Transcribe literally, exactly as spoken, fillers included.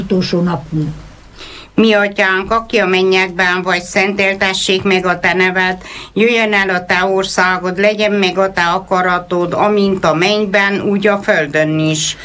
utolsó napunk. Mi atyánk, aki a mennyekben vagy, szenteltessék meg a te neved, jöjjön el a te országod, legyen meg a te akaratod, amint a mennyben, úgy a földön is.